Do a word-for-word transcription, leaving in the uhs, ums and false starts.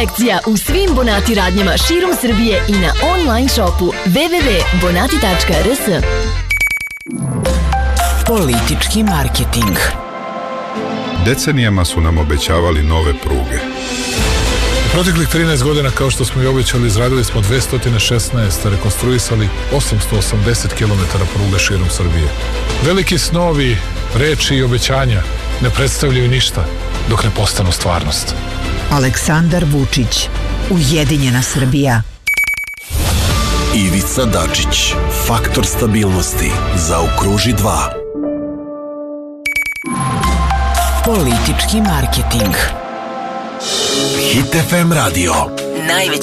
kolekcija u svim Bonati radnjama širom Srbije i na online shopu w w w tačka bonati tačka r s. Politički marketing. Decenijama su nam obećavali nove pruge. U proteklih trinaest godina, kao što smo i obećali, izradili smo dvesta šesnaest, rekonstruisali osamsto osamdeset kilometara pruga širom Srbije. Veliki snovi, reči i obećanja ne predstavljaju ništa dok ne postanu stvarnost. Aleksandar Vučić, Ujedinjena Srbija. Ivica Dačić, faktor stabilnosti, zaokruži dva. Politički marketing. Hit F M radio. Najveći